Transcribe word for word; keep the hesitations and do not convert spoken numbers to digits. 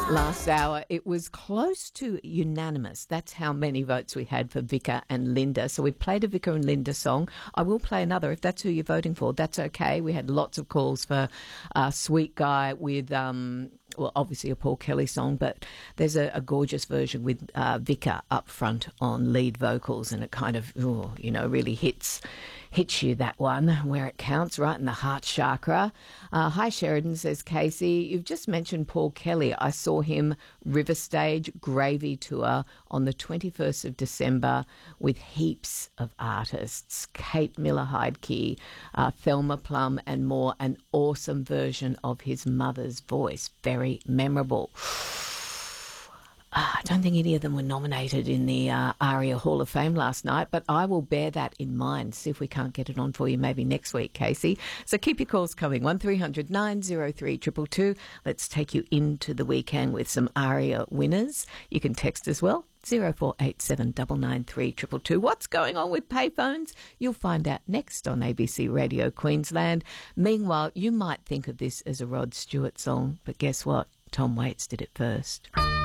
Last hour, it was close to unanimous. That's how many votes we had for Vicar and Linda. So we played a Vicar and Linda song. I will play another if that's who you're voting for. That's okay. We had lots of calls for uh, Sweet Guy with, um, well, obviously a Paul Kelly song, but there's a, a gorgeous version with uh, Vicar up front on lead vocals, and it kind of, ooh, you know, really hits hits you, that one, where it counts, right in the heart chakra. Uh, hi, Sheridan, says Casey. You've just mentioned Paul Kelly. I saw him River Stage Gravy Tour on the twenty-first of December with heaps of artists. Kate Miller-Heidke, uh, Thelma Plum and more. An awesome version of his mother's voice. Very memorable. I don't think any of them were nominated in the uh, ARIA Hall of Fame last night, but I will bear that in mind. See if we can't get it on for you maybe next week, Casey. So keep your calls coming. one three hundred nine oh three two two two. Let's take you into the weekend with some ARIA winners. You can text as well. zero four eight seven nine nine three two two two. What's going on with payphones? You'll find out next on A B C Radio Queensland. Meanwhile, you might think of this as a Rod Stewart song, but guess what? Tom Waits did it first.